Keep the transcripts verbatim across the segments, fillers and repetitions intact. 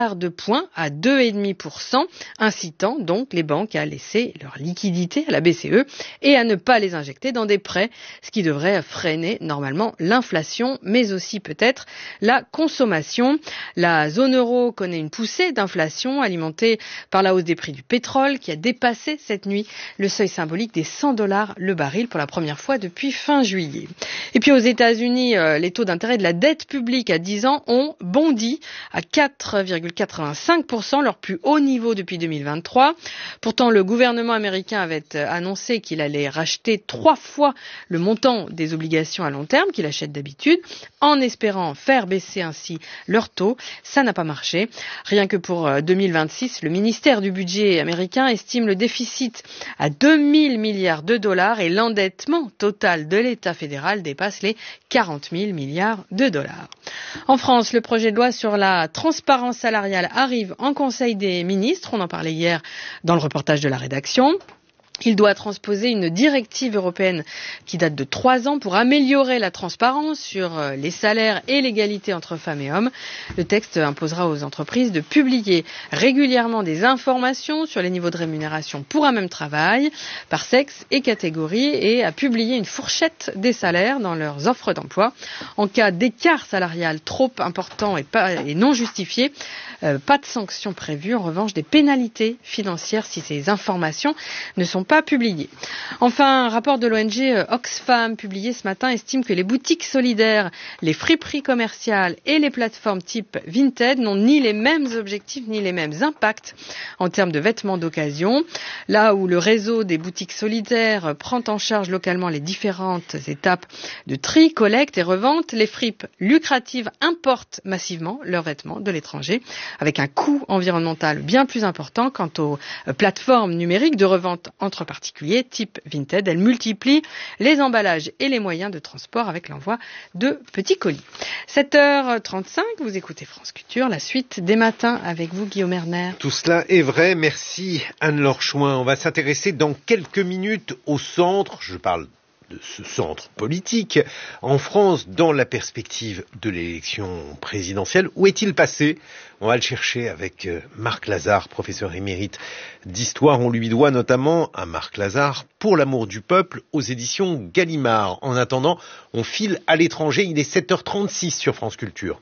de points à deux virgule cinq pour cent, incitant donc les banques à laisser leurs liquidités à la B C E et à ne pas les injecter dans des prêts, ce qui devrait freiner normalement l'inflation, mais aussi peut-être la consommation. La zone euro connaît une poussée d'inflation alimentée par la hausse des prix du pétrole qui a dépassé cette nuit le seuil symbolique des cent dollars le baril pour la première fois depuis fin juillet. Et puis aux États-Unis, les taux d'intérêt de la dette publique à dix ans ont bondi à quatre virgule quatre-vingt-cinq pour cent, leur plus haut niveau depuis deux mille vingt-trois. Pourtant, le gouvernement américain avait annoncé qu'il allait racheter trois fois le montant des obligations à long terme qu'il achète d'habitude, en espérant faire baisser ainsi leur taux. Ça n'a pas marché. Rien que pour deux mille vingt-six, le ministère du budget américain estime le déficit à deux mille milliards de dollars et l'endettement total de l'État fédéral dépasse les quarante mille milliards de dollars. En France, le projet de loi sur la transparence salariale arrive en Conseil des ministres. On en parlait hier dans le reportage de la rédaction. Il doit transposer une directive européenne qui date de trois ans pour améliorer la transparence sur les salaires et l'égalité entre femmes et hommes. Le texte imposera aux entreprises de publier régulièrement des informations sur les niveaux de rémunération pour un même travail, par sexe et catégorie, et à publier une fourchette des salaires dans leurs offres d'emploi. En cas d'écart salarial trop important et, pas, et non justifié, euh, pas de sanctions prévues. En revanche, des pénalités financières si ces informations ne sont pas publiées. Enfin, un rapport de l'O N G Oxfam publié ce matin estime que les boutiques solidaires, les friperies commerciales et les plateformes type Vinted n'ont ni les mêmes objectifs ni les mêmes impacts en termes de vêtements d'occasion. Là où le réseau des boutiques solidaires prend en charge localement les différentes étapes de tri, collecte et revente, les fripes lucratives importent massivement leurs vêtements de l'étranger, avec un coût environnemental bien plus important. Quant aux plateformes numériques de revente entre particuliers type Vinted, elles multiplient les emballages et les moyens de transport avec l'envoi de petits colis. sept heures trente-cinq, vous écoutez France Culture, la suite des matins avec vous Guillaume Erner. Tout cela est vrai, merci Anne-Laure Chouin. On va s'intéresser dans quelques minutes au centre, je parle de ce centre politique, en France, dans la perspective de l'élection présidentielle. Où est-il passé ? On va le chercher avec Marc Lazare, professeur émérite d'histoire. On lui doit notamment à Marc Lazare Pour l'amour du peuple aux éditions Gallimard. En attendant, on file à l'étranger. Il est sept heures trente-six sur France Culture.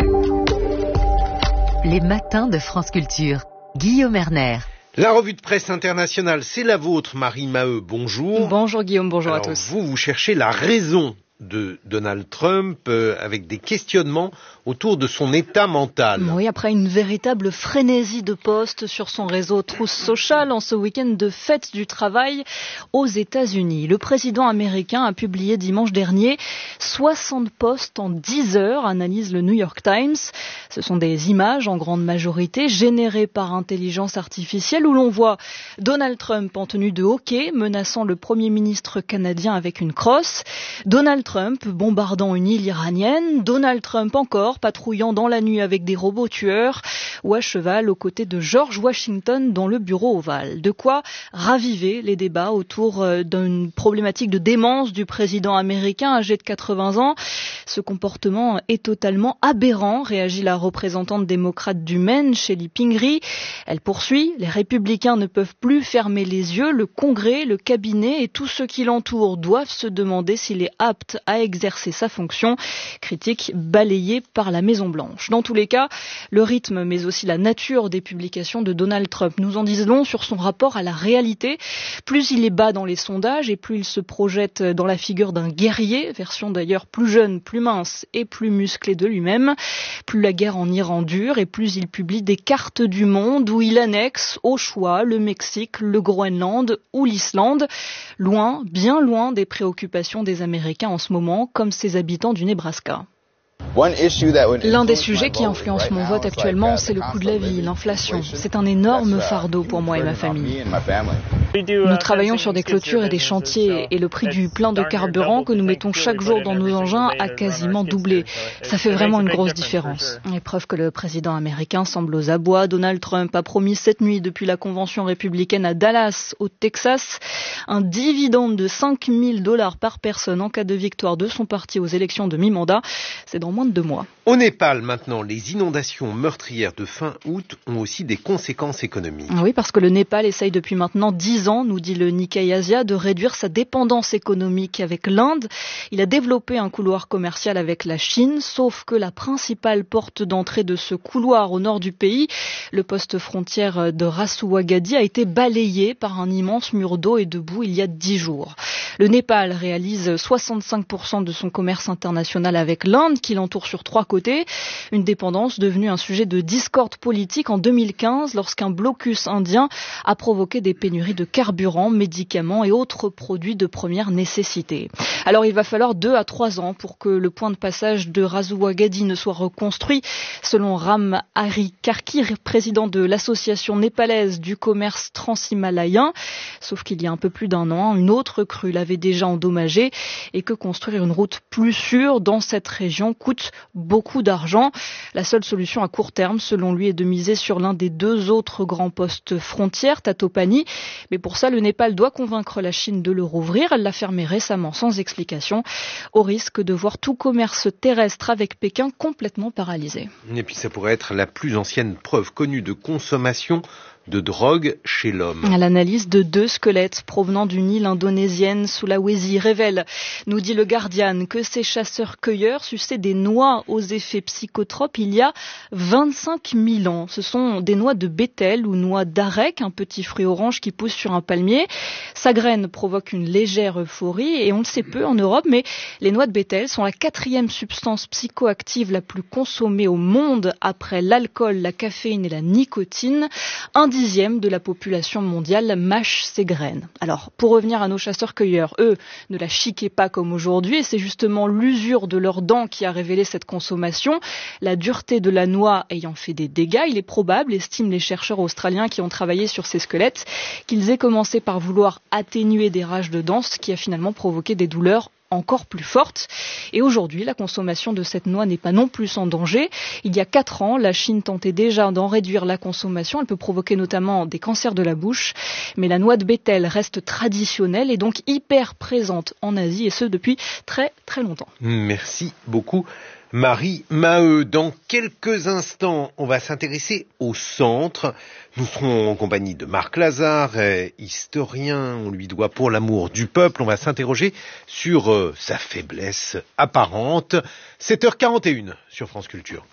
Les matins de France Culture. Guillaume Erner. La revue de presse internationale, c'est la vôtre, Marie Maheu. Bonjour. Bonjour Guillaume, bonjour Alors, à tous. Vous, vous cherchez la raison de Donald Trump euh, avec des questionnements autour de son état mental. Oui, après une véritable frénésie de posts sur son réseau Truth Social en ce week-end de fête du travail aux États-Unis. Le président américain a publié dimanche dernier soixante posts en dix heures, analyse le New York Times. Ce sont des images en grande majorité générées par intelligence artificielle où l'on voit Donald Trump en tenue de hockey menaçant le premier ministre canadien avec une crosse. Donald Trump bombardant une île iranienne, Donald Trump encore patrouillant dans la nuit avec des robots tueurs ou à cheval aux côtés de George Washington dans le bureau ovale. De quoi raviver les débats autour d'une problématique de démence du président américain âgé de quatre-vingts ans. Ce comportement est totalement aberrant, réagit la représentante démocrate du Maine, Shelley Pingree. Elle poursuit, les républicains ne peuvent plus fermer les yeux, le Congrès, le cabinet et tous ceux qui l'entourent doivent se demander s'il est apte à exercer sa fonction, critique balayée par la Maison-Blanche. Dans tous les cas, le rythme mais aussi la nature des publications de Donald Trump nous en disent long sur son rapport à la réalité. Plus il est bas dans les sondages et plus il se projette dans la figure d'un guerrier, version d'ailleurs plus jeune, plus mince et plus musclée de lui-même. Plus la guerre en Iran dure et plus il publie des cartes du monde où il annexe au choix le Mexique, le Groenland ou l'Islande, loin, bien loin des préoccupations des Américains en ce moment, comme ses habitants du Nebraska. L'un des sujets qui influence mon vote actuellement, c'est le coût de la vie, l'inflation. C'est un énorme fardeau pour moi et ma famille. Nous travaillons sur des clôtures et des chantiers et le prix du plein de carburant que nous mettons chaque jour dans nos engins a quasiment doublé. Ça fait vraiment une grosse différence. Et preuve que le président américain semble aux abois, Donald Trump a promis cette nuit depuis la convention républicaine à Dallas, au Texas, un dividende de cinq mille dollars par personne en cas de victoire de son parti aux élections de mi-mandat. C'est dans moins de deux mois. Au Népal, maintenant, les inondations meurtrières de fin août ont aussi des conséquences économiques. Oui, parce que le Népal essaye depuis maintenant dix ans, nous dit le Nikkei Asia, de réduire sa dépendance économique avec l'Inde. Il a développé un couloir commercial avec la Chine, sauf que la principale porte d'entrée de ce couloir au nord du pays, le poste frontière de Rasuwagadi, a été balayé par un immense mur d'eau et de boue il y a dix jours. Le Népal réalise soixante-cinq pour cent de son commerce international avec l'Inde, qui l'entoure sur trois côtés. Une dépendance devenue un sujet de discorde politique en deux mille quinze, lorsqu'un blocus indien a provoqué des pénuries de carburant, médicaments et autres produits de première nécessité. Alors il va falloir deux à trois ans pour que le point de passage de Rasuwagadi ne soit reconstruit, selon Ram Hari Karki, président de l'association népalaise du commerce transhimalayen. Sauf qu'il y a un peu plus d'un an, une autre crue l'avait déjà endommagé et que construire une route plus sûre dans cette région coûte beaucoup d'argent. La seule solution à court terme, selon lui, est de miser sur l'un des deux autres grands postes frontières, Tatopani. Mais pour ça, le Népal doit convaincre la Chine de le rouvrir. Elle l'a fermé récemment sans explication, au risque de voir tout commerce terrestre avec Pékin complètement paralysé. Et puis ça pourrait être la plus ancienne preuve connue de consommation de drogue chez l'homme. L'analyse de deux squelettes provenant d'une île indonésienne, Sulawesi, révèle, nous dit le Guardian, que ces chasseurs-cueilleurs suçaient des noix aux effets psychotropes il y a vingt-cinq mille ans. Ce sont des noix de bétel ou noix d'arec, un petit fruit orange qui pousse sur un palmier. Sa graine provoque une légère euphorie et on le sait peu en Europe, mais les noix de bétel sont la quatrième substance psychoactive la plus consommée au monde après l'alcool, la caféine et la nicotine. Un dixième de la population mondiale mâche ces graines. Alors, pour revenir à nos chasseurs-cueilleurs, eux ne la chiquaient pas comme aujourd'hui et c'est justement l'usure de leurs dents qui a révélé cette consommation. La dureté de la noix ayant fait des dégâts, il est probable, estiment les chercheurs australiens qui ont travaillé sur ces squelettes, qu'ils aient commencé par vouloir atténuer des rages de dents, ce qui a finalement provoqué des douleurs encore plus forte. Et aujourd'hui, la consommation de cette noix n'est pas non plus en danger. Il y a quatre ans, la Chine tentait déjà d'en réduire la consommation. Elle peut provoquer notamment des cancers de la bouche. Mais la noix de bétel reste traditionnelle et donc hyper présente en Asie, et ce depuis très très longtemps. Merci beaucoup, Marie Maheu. Dans quelques instants, on va s'intéresser au centre. Nous serons en compagnie de Marc Lazare, historien. On lui doit Pour l'amour du peuple. On va s'interroger sur euh, sa faiblesse apparente. sept heures quarante et une sur France Culture.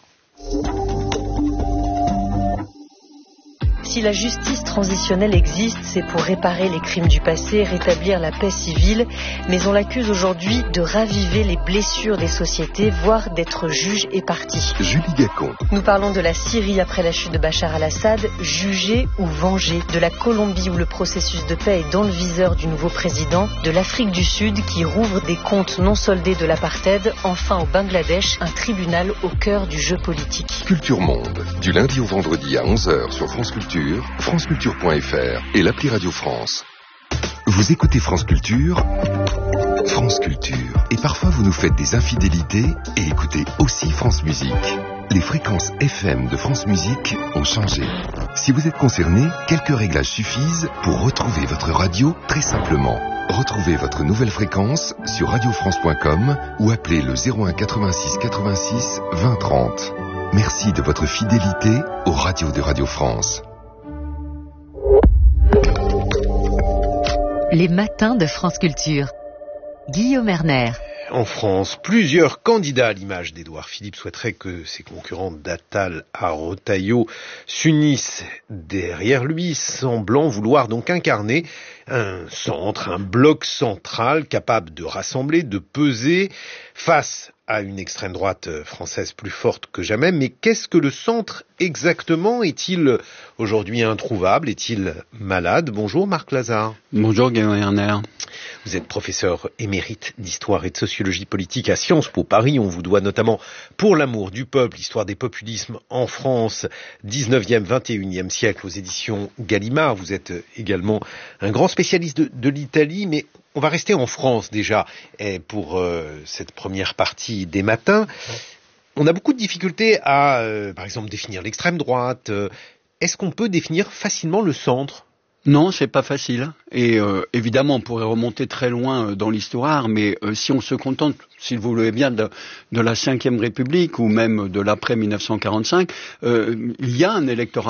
Si la justice transitionnelle existe, c'est pour réparer les crimes du passé, rétablir la paix civile, mais on l'accuse aujourd'hui de raviver les blessures des sociétés, voire d'être juge et partie. Julie Gacon. Nous parlons de la Syrie après la chute de Bachar al-Assad, jugé ou vengé, de la Colombie où le processus de paix est dans le viseur du nouveau président, de l'Afrique du Sud qui rouvre des comptes non soldés de l'apartheid, enfin au Bangladesh, un tribunal au cœur du jeu politique. Culture Monde, du lundi au vendredi à onze heures sur France Culture, franceculture point f r et l'appli Radio France. Vous écoutez France Culture, France Culture. Et parfois vous nous faites des infidélités et écoutez aussi France Musique. Les fréquences F M de France Musique ont changé. Si vous êtes concerné, quelques réglages suffisent pour retrouver votre radio très simplement. Retrouvez votre nouvelle fréquence sur radio france point com ou appelez le zéro un quatre-vingt-six quatre-vingt-six vingt trente. Merci de votre fidélité aux radios de Radio France. Les matins de France Culture. Guillaume Erner. En France, plusieurs candidats à l'image d'Édouard Philippe souhaiteraient que ses concurrents d'Attal à Retailleau s'unissent derrière lui, semblant vouloir donc incarner un centre, un bloc central capable de rassembler, de peser face à une extrême droite française plus forte que jamais. Mais qu'est-ce que le centre exactement? Est-il aujourd'hui introuvable? Est-il malade? Bonjour Marc Lazare. Bonjour Guillaume Erner. Vous êtes professeur émérite d'histoire et de sociologie politique à Sciences Po Paris. On vous doit notamment Pour l'amour du peuple, histoire des populismes en France, dix-neuvième, vingt et unième siècle aux éditions Gallimard. Vous êtes également un grand spécialiste de, de l'Italie, mais on va rester en France déjà pour euh, cette première partie des matins. On a beaucoup de difficultés à, euh, par exemple, définir l'extrême droite. Est-ce qu'on peut définir facilement le centre, Non, c'est pas facile. Et euh, évidemment, on pourrait remonter très loin euh, dans l'histoire, mais euh, si on se contente, si vous voulez bien, de, de la Cinquième République ou même de l'après mille neuf cent quarante-cinq, euh, il y a un électorat